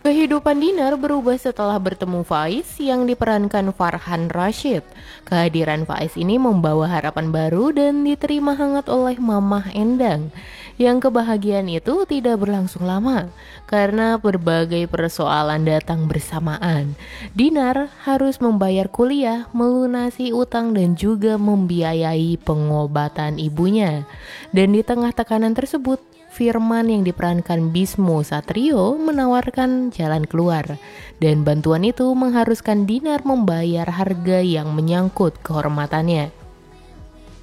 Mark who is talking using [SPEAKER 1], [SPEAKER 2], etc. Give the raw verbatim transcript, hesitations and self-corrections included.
[SPEAKER 1] Kehidupan Dinar berubah setelah bertemu Faiz yang diperankan Farhan Rashid. Kehadiran Faiz ini membawa harapan baru dan diterima hangat oleh Mamah Endang. Yang kebahagiaan itu tidak berlangsung lama karena berbagai persoalan datang bersamaan. Dinar harus membayar kuliah, melunasi utang dan juga membiayai pengobatan ibunya. Dan di tengah tekanan tersebut, Firman yang diperankan Bismo Satrio menawarkan jalan keluar, dan bantuan itu mengharuskan Dinar membayar harga yang menyangkut kehormatannya.